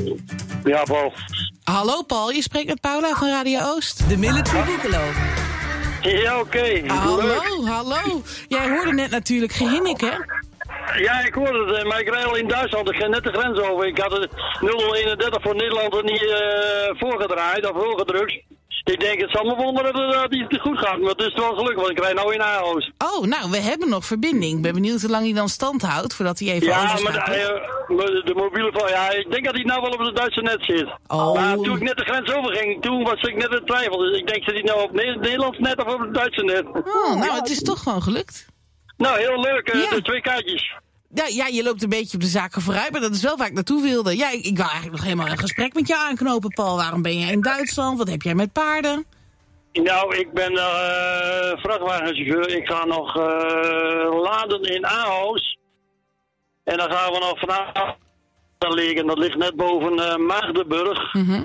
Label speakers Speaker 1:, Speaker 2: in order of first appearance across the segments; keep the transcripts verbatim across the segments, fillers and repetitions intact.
Speaker 1: Ja, Paul.
Speaker 2: Hallo Paul, je spreekt met Paula van Radio Oost. De Military Boekelo.
Speaker 1: Ja, oké. Okay.
Speaker 2: Hallo, hallo. Jij hoorde net natuurlijk gehinnik, hè?
Speaker 1: Ja, ik hoorde het, maar ik rijd al in Duitsland. Ik ga net de grens over. Ik had het nul nul eenendertig voor Nederland er niet uh, voorgedraaid of voorgedrukt. Ik denk, het zal me wonderen dat het niet goed gaat, maar het is wel gelukkig, want ik rijd nou in Aarhus.
Speaker 2: Oh, nou, we hebben nog verbinding. Ik ben benieuwd hoe lang hij dan stand houdt, voordat hij even
Speaker 1: ja,
Speaker 2: overschakelt.
Speaker 1: Ja, maar de, de mobiele van, ja, ik denk dat hij nou wel op het Duitse net zit.
Speaker 2: Oh.
Speaker 1: Maar toen ik net de grens overging, toen was ik net in twijfel. Dus ik denk, zit hij nou op het Nederlands net of op het Duitse net?
Speaker 2: Oh, nou, het is toch gewoon gelukt.
Speaker 1: Nou, heel leuk, uh,
Speaker 2: ja.
Speaker 1: de twee kaartjes.
Speaker 2: Ja, ja, je loopt een beetje op de zaken vooruit, maar dat is wel waar ik naartoe wilde. Ja, ik, ik wou eigenlijk nog helemaal een gesprek met jou aanknopen, Paul. Waarom ben jij in Duitsland? Wat heb jij met paarden?
Speaker 1: Nou, ik ben uh, vrachtwagenchauffeur. Ik ga nog uh, laden in Aarhus. En dan gaan we nog vanavond liggen. Dat ligt net boven uh, Maagdenburg.
Speaker 2: Mm-hmm.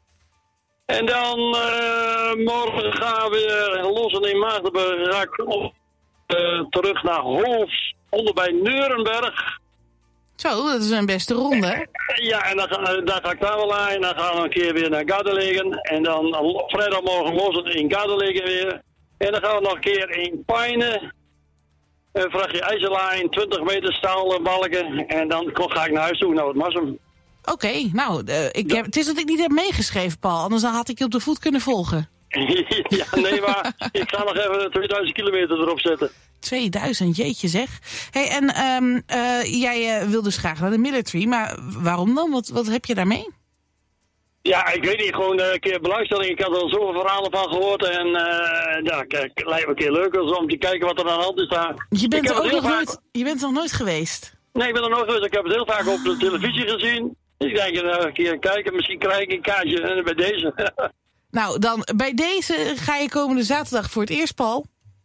Speaker 1: En dan uh, morgen gaan we lossen in Maagdenburg. Ga ik op, uh, terug naar Holf, onder bij Neurenberg.
Speaker 2: Zo, dat is een beste ronde, hè?
Speaker 1: Ja, en dan ga, dan ga ik daar wel aan. En dan gaan we een keer weer naar Gardelegen. En dan vrijdagmorgen los het in Gardelegen weer. En dan gaan we nog een keer in Pijnen. Een vrachtje IJzerlijn, twintig meter staal balken. En dan ga ik naar huis toe, naar het Massum.
Speaker 2: Oké, okay, nou, uh, ik heb, het is dat ik niet heb meegeschreven, Paul. Anders dan had ik je op de voet kunnen volgen.
Speaker 1: Ja, nee, maar ik ga nog even tweeduizend kilometer erop zetten.
Speaker 2: tweeduizend, jeetje zeg. Hey, en um, uh, jij uh, wil dus graag naar de military, maar waarom dan? Wat, wat heb je daarmee?
Speaker 1: Ja, ik weet niet, gewoon uh, een keer belangstelling. Ik had er zoveel verhalen van gehoord en uh, ja, het lijkt me een keer leuk om te kijken wat er aan de hand is daar.
Speaker 2: Je bent, er ook nog
Speaker 1: vaak...
Speaker 2: nooit, je bent er nog nooit geweest?
Speaker 1: Nee, ik ben er nooit geweest. Ik heb het heel vaak op de televisie gezien. Ik denk, uh, een keer kijken, misschien krijg ik een kaartje en bij deze.
Speaker 2: Nou, dan bij deze ga je komende zaterdag voor het eerst, Paul.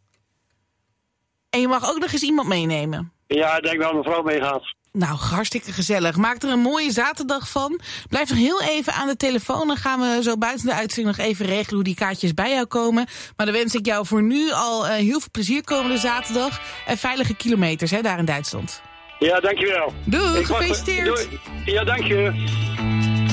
Speaker 2: En je mag ook nog eens iemand meenemen.
Speaker 1: Ja, ik denk dat mijn vrouw meegaat.
Speaker 2: Nou, hartstikke gezellig. Maak er een mooie zaterdag van. Blijf nog heel even aan de telefoon. Dan gaan we zo buiten de uitzending nog even regelen hoe die kaartjes bij jou komen. Maar dan wens ik jou voor nu al uh, heel veel plezier komende zaterdag. En veilige kilometers, hè, daar in Duitsland.
Speaker 1: Ja, dankjewel.
Speaker 2: Doei,
Speaker 1: ik
Speaker 2: gefeliciteerd.
Speaker 1: Doei. Ja, dank je.